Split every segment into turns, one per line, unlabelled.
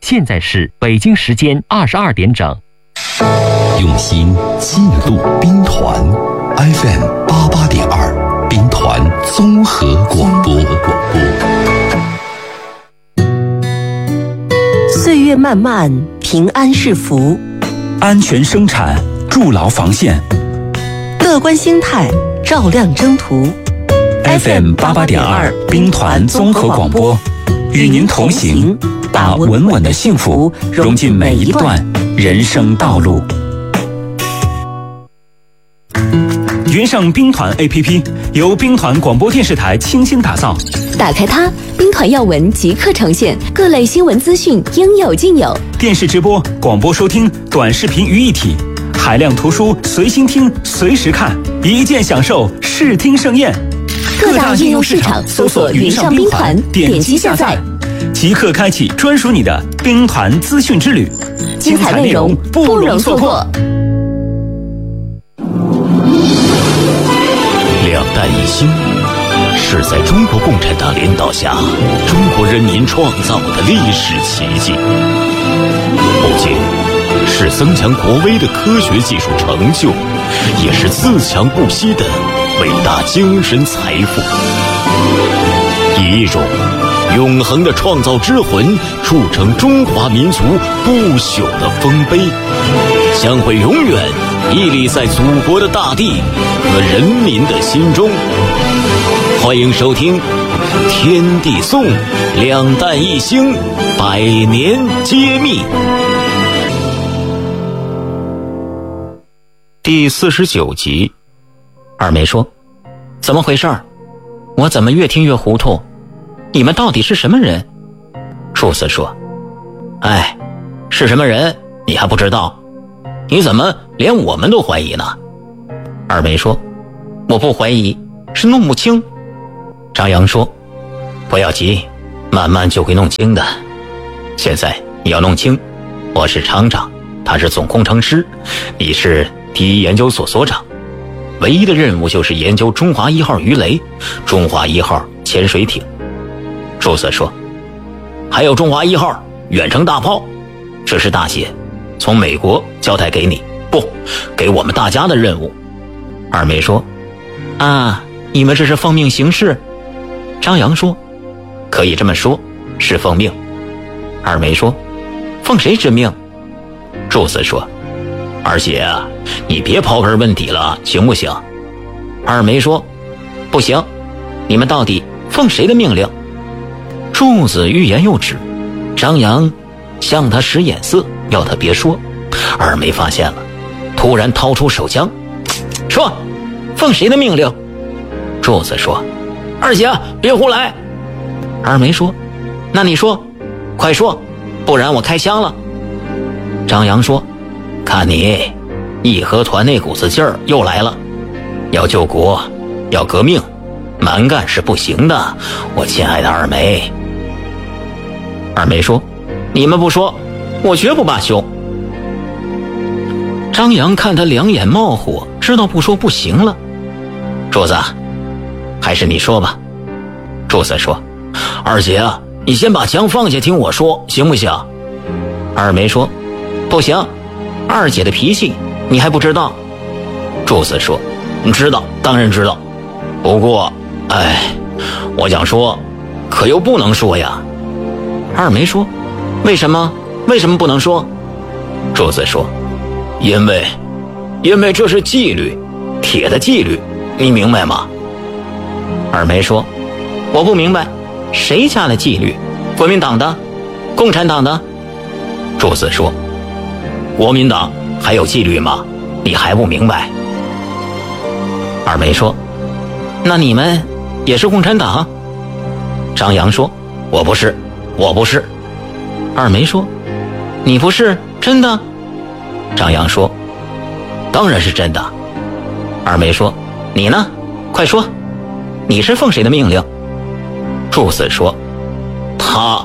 现在是北京时间22点整。
用心记录兵团 FM88.2兵团综合广播。
岁月漫漫，平安是福。
安全生产，筑牢防线。
乐观心态，照亮征途。
FM88.2兵团综合广播，与您同行，把稳稳的幸福融进每一段人生道路。云盛兵团 APP 由兵团广播电视台倾心打造，
打开它，兵团要闻即刻呈现，各类新闻资讯应有尽有。
电视直播、广播收听、短视频于一体，海量图书随心听、随时看，一键享受视听盛宴。
各大应用市场搜索云盛兵团，点击下载，
即刻开启专属你的兵团资讯之旅，
精彩内容不容错过。
两弹一星是在中国共产党领导下中国人民创造的历史奇迹，不仅是增强国威的科学技术成就，也是自强不息的伟大精神财富，以一种永恒的创造之魂铸成中华民族不朽的丰碑，将会永远屹立在祖国的大地和人民的心中。欢迎收听天地颂，两弹一星，百年揭秘。第49集。
二梅说：怎么回事儿？我怎么越听越糊涂？你们到底是什么人？
柱子说：哎，是什么人你还不知道？你怎么连我们都怀疑呢？
二梅说：我不怀疑，是弄不清。
张扬说：不要急，慢慢就会弄清的。现在你要弄清，我是厂长，他是总工程师，你是第一研究所所长，唯一的任务就是研究中华1号鱼雷、中华1号潜水艇。柱子说：还有中华1号远程大炮，这是大姐从美国交代给你，不，给我们大家的任务。
二梅说：啊，你们这是奉命行事？
张扬说：可以这么说，是奉命。
二梅说：奉谁之命？
柱子说：二姐啊，你别刨根问底了，行不行？
二梅说：不行，你们到底奉谁的命令？
柱子欲言又止，张扬向他使眼色，要他别说。二梅发现了，突然掏出手枪，
说：奉谁的命令？
柱子说：
二姐别胡来。二梅说：那你说，快说，不然我开枪了。
张扬说：看你义和团那股子劲儿又来了，要救国，要革命，蛮干是不行的，我亲爱的二梅。
二梅说：你们不说，我绝不罢休。
张扬看他两眼冒火，知道不说不行了。柱子，还是你说吧。柱子说：二姐啊，你先把枪放下，听我说，行不行？
二梅说：不行，二姐的脾气你还不知道。
柱子说：知道，当然知道，不过我想说，可又不能说呀。
二梅说：为什么不能说？
柱子说：因为这是纪律，铁的纪律，你明白吗？
二梅说：我不明白，谁家的纪律？国民党的？共产党的？
柱子说：国民党还有纪律吗？你还不明白？
二梅说：那你们也是共产党？
张扬说：我不是。
二梅说：你不是真的？
张扬说：当然是真的。
二梅说：你呢？快说，你是奉谁的命令？
柱子说：他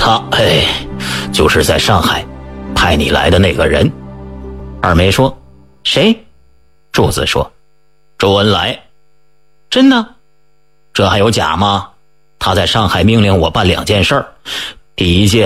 就是在上海派你来的那个人。
二梅说：谁？
柱子说：周恩来。
真的？
这还有假吗？他在上海命令我办2件事儿，第一件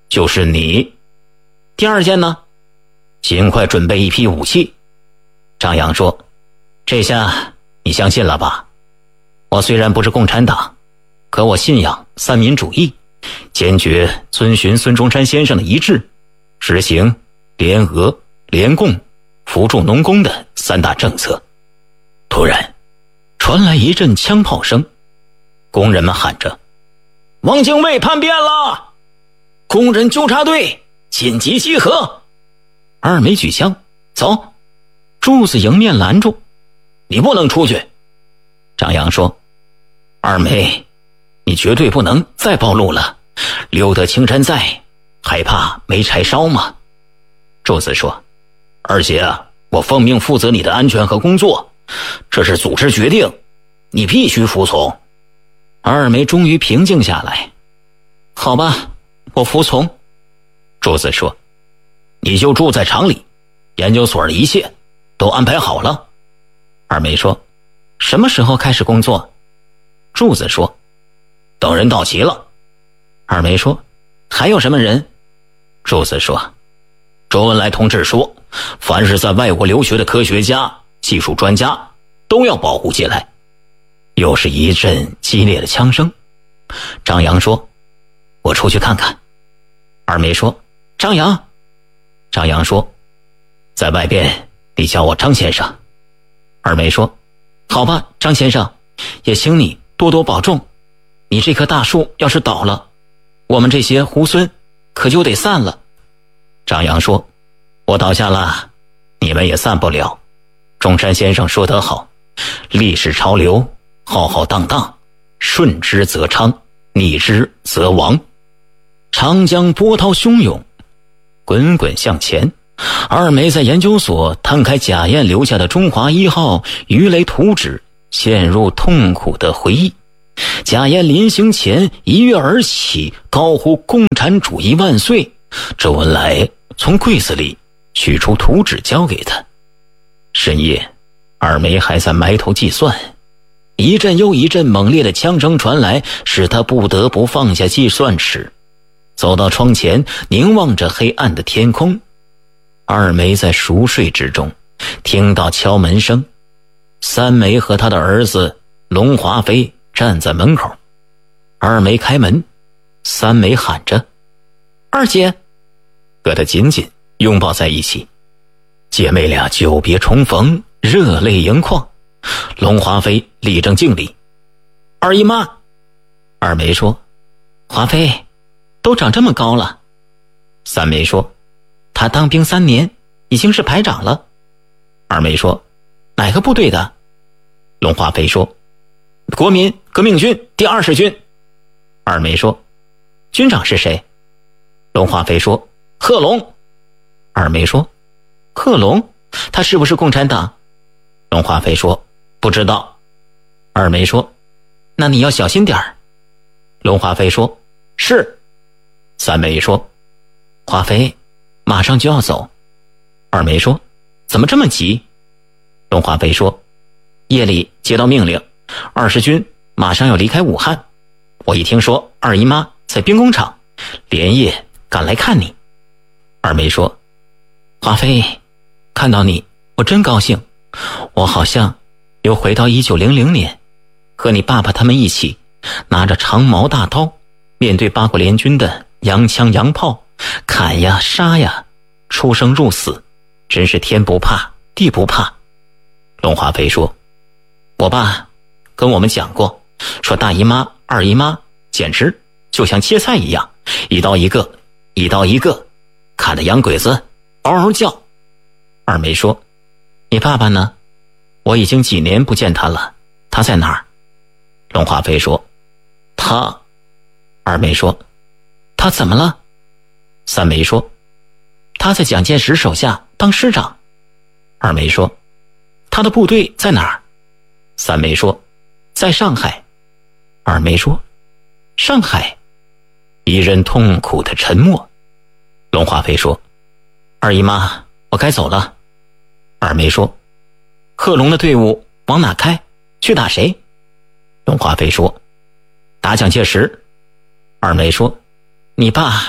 就是你。第二件呢？尽快准备一批武器。张扬说，这下你相信了吧？我虽然不是共产党，可我信仰三民主义，坚决遵循孙中山先生的遗志，实行联俄、联共、扶助农工的3大政策。突然传来一阵枪炮声，工人们喊着，汪精卫叛变了，工人纠察队紧急集合。二梅举枪，走。柱子迎面拦住，你不能出去。张扬说，二梅，你绝对不能再暴露了，留得青山在，还怕没柴烧吗？柱子说，二姐啊，我奉命负责你的安全和工作，这是组织决定，你必须服从。二梅终于平静下来，好吧，我服从。柱子说，你就住在厂里，研究所的一切都安排好了。二梅说，什么时候开始工作？柱子说，等人到齐了。二梅说，还有什么人？柱子说，周恩来同志说，凡是在外国留学的科学家、技术专家都要保护进来。又是一阵激烈的枪声。张扬说，我出去看看。二梅说，张扬。张扬说，在外边你叫我张先生。二梅说，好吧，张先生，也请你多多保重。你这棵大树要是倒了，我们这些猢狲可就得散了。张扬说，我倒下了，你们也散不了。中山先生说得好，历史潮流浩浩荡荡，顺之则昌，逆之则亡。长江波涛汹涌，滚滚向前。二梅在研究所摊开贾燕留下的中华1号鱼雷图纸，陷入痛苦的回忆。贾燕临行前一跃而起，高呼共产主义万岁。周恩来从柜子里取出图纸交给他。深夜，二梅还在埋头计算，一阵又一阵猛烈的枪声传来，使他不得不放下计算尺，走到窗前，凝望着黑暗的天空。二梅在熟睡之中听到敲门声，三梅和他的儿子龙华飞站在门口。二梅开门，三梅喊着，二姐，和她紧紧拥抱在一起。姐妹俩久别重逢，热泪盈眶。龙华飞立正敬礼，二姨妈。二梅说，华飞都长这么高了。三梅说，他当兵3年，已经是排长了。二梅说，哪个部队的？龙华飞说，国民革命军第20军。二梅说，军长是谁？龙华飞说，贺龙。二梅说，贺龙，他是不是共产党？龙华飞说，不知道。二梅说，那你要小心点儿。龙华飞说，是。三梅说，华飞马上就要走。二梅说，怎么这么急？龙华飞说，夜里接到命令，20军马上要离开武汉，我一听说二姨妈在兵工厂，连夜赶来看你。二梅说，华飞，看到你我真高兴，我好像又回到1900年，和你爸爸他们一起拿着长矛大刀，面对八国联军的洋枪洋炮，砍呀杀呀，出生入死，真是天不怕地不怕。龙华飞说，我爸跟我们讲过，说大姨妈二姨妈简直就像切菜一样，一刀一个，一刀一个，砍得洋鬼子嗷嗷叫。二梅说，你爸爸呢？我已经几年不见他了，他在哪儿？龙华飞说，他。二梅说，他怎么了？三梅说，他在蒋介石手下当师长。二梅说，他的部队在哪儿？三梅说，在上海。二梅说，上海。一阵痛苦的沉默。龙华飞说，二姨妈，我该走了。二梅说，贺龙的队伍往哪开？去打谁？龙华飞说，打蒋介石。二梅说，你爸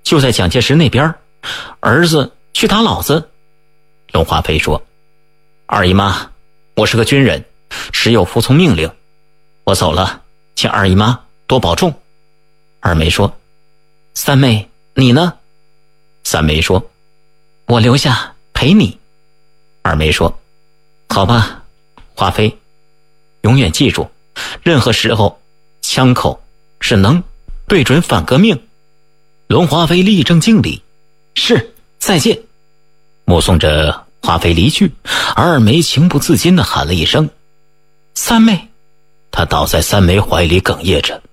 就在蒋介石那边，儿子去打老子。龙华飞说，二姨妈，我是个军人，只有服从命令，我走了，请二姨妈多保重。二梅说，三妹你呢？三梅说，我留下陪你。二梅说，好吧，华飞，永远记住，任何时候枪口只能对准反革命。龙华飞立正敬礼，是，再见。目送着华飞离去，二梅情不自禁地喊了一声，三妹。她倒在三梅怀里哽咽着，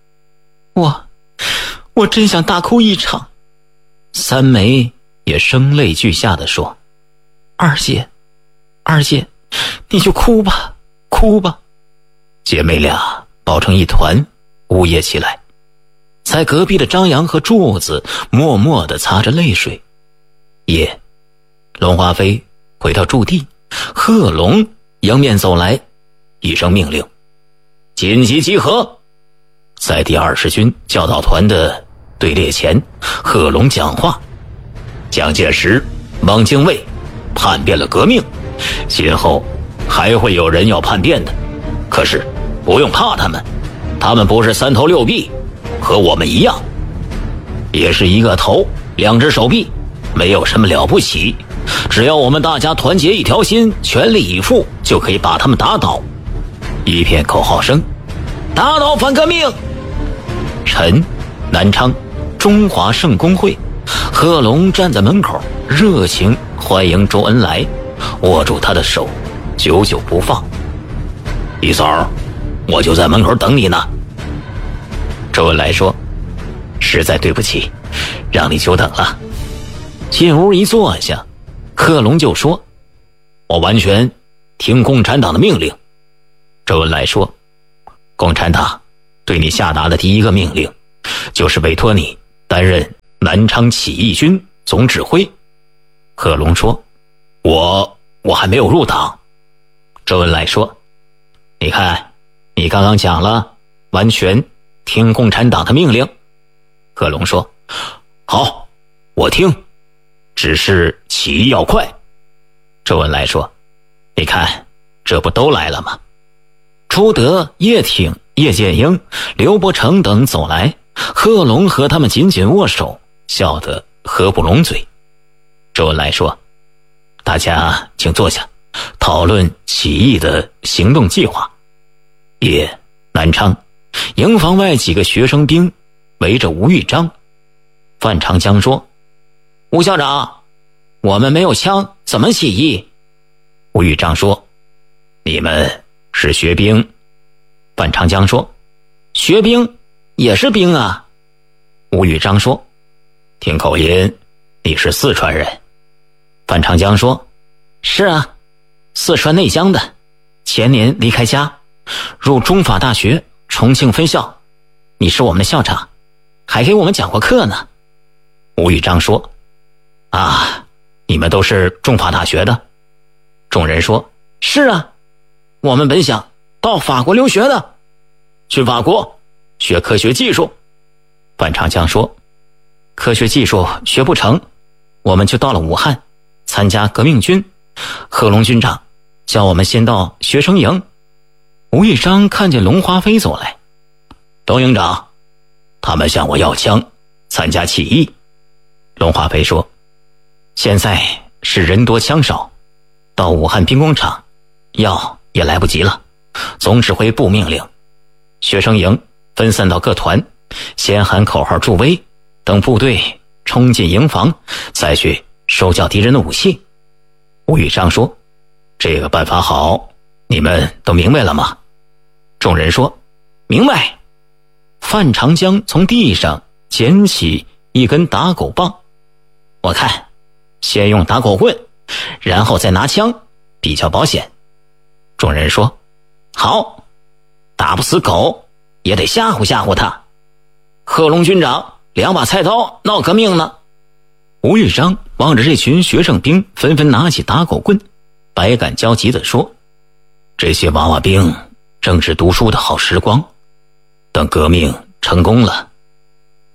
我真想大哭一场。三梅也声泪俱下地说，二姐，你就哭吧，哭吧。姐妹俩抱成一团，呜咽起来。在隔壁的张扬和柱子默默地擦着泪水。夜，龙华飞回到驻地，贺龙迎面走来，一声命令，紧急集合。在第20军教导团的队列前，贺龙讲话，蒋介石、汪精卫叛变了革命，今后还会有人要叛变的，可是不用怕他们不是3头6臂，和我们一样，也是一个头2只手臂，没有什么了不起，只要我们大家团结一条心，全力以赴，就可以把他们打倒。一片口号声，打倒反革命。陈、南昌、中华圣公会，贺龙站在门口，热情欢迎周恩来，握住他的手，久久不放。一嫂，我就在门口等你呢。周恩来说，实在对不起，让你久等了。进屋一坐下，贺龙就说，我完全听共产党的命令。周恩来说，共产党对你下达的第一个命令，就是委托你担任南昌起义军总指挥。贺龙说，我还没有入党。周恩来说，你看，你刚刚讲了，完全听共产党的命令。贺龙说，好，我听，只是起义要快。周恩来说，你看，这不都来了吗？朱德、叶挺、叶剑英、刘伯承等走来，贺龙和他们紧紧握手，笑得合不拢嘴。周恩来说，大家请坐下，讨论起义的行动计划。夜，南昌营房外几个学生兵围着吴玉章。范长江说，吴校长，我们没有枪，怎么起义？吴玉章说，你们是学兵。范长江说，学兵也是兵啊。吴玉章说，听口音，你是四川人。范长江说，是啊，四川内江的，前年离开家，入中法大学重庆分校，你是我们的校长，还给我们讲过课呢。吴玉章说，啊，你们都是中法大学的？众人说，是啊，我们本想到法国留学的，去法国学科学技术。范长江说，科学技术学不成，我们就到了武汉参加革命军，贺龙军长叫我们先到学生营。吴玉章看见龙华飞走来，董营长，他们向我要枪，参加起义。龙华飞说，现在是人多枪少，到武汉兵工厂要也来不及了，总指挥部命令，学生营分散到各团，先喊口号助威，等部队冲进营房，再去收缴敌人的武器。吴玉章说，这个办法好，你们都明白了吗？众人说，明白。范长江从地上捡起一根打狗棒，我看先用打狗棍，然后再拿枪，比较保险。众人说，好，打不死狗也得吓唬吓唬他。贺龙军长2把菜刀闹革命呢。吴玉章望着这群学生兵纷纷拿起打狗棍，百感交集地说，这些娃娃兵正是读书的好时光，等革命成功了，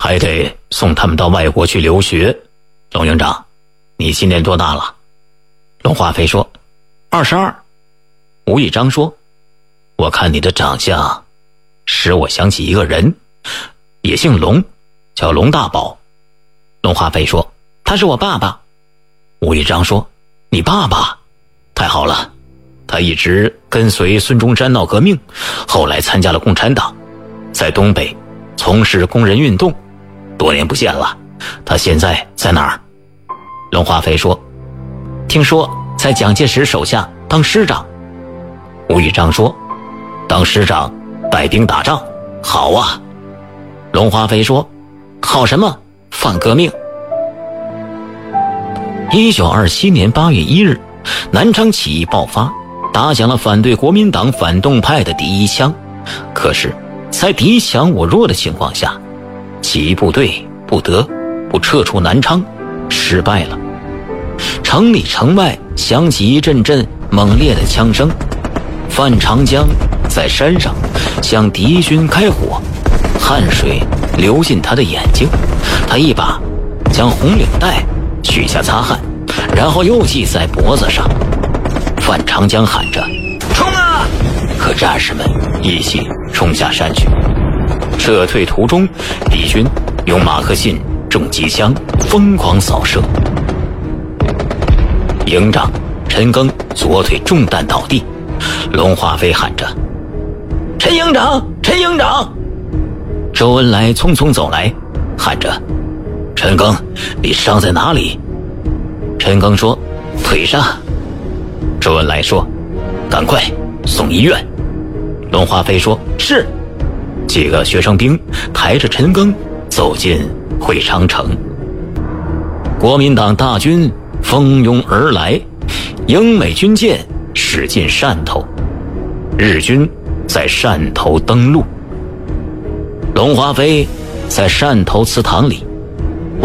还得送他们到外国去留学。龙营长，你今年多大了？龙华飞说22。吴以章说，我看你的长相使我想起一个人，也姓龙，叫龙大宝。龙华飞说，他是我爸爸。吴以章说，你爸爸？太好了，他一直跟随孙中山闹革命，后来参加了共产党，在东北从事工人运动，多年不见了。他现在在哪儿？龙华飞说，听说在蒋介石手下当师长。吴以章说，当师长带兵打仗，好啊。龙华飞说，好什么？反革命。1927年8月1日，南昌起义爆发，打响了反对国民党反动派的第一枪。可是在敌强我弱的情况下，起义部队不得不撤出南昌，失败了。城里城外响起一阵阵猛烈的枪声，范长江在山上向敌军开火，汗水流进他的眼睛，他一把将红领带取下擦汗，然后又系在脖子上。范长江喊着冲啊！可战士们一起冲下山去。撤退途中，敌军用马克沁重机枪疯狂扫射，营长陈赓左腿中弹倒地。龙华飞喊着陈营长，陈营长！周恩来匆匆走来，喊着陈赓，你伤在哪里？陈赓说，腿上。周恩来说，赶快送医院。龙华飞说，是。几个学生兵抬着陈赓走进会昌城。国民党大军蜂拥而来，英美军舰驶进汕头，日军在汕头登陆。龙华飞在汕头祠堂里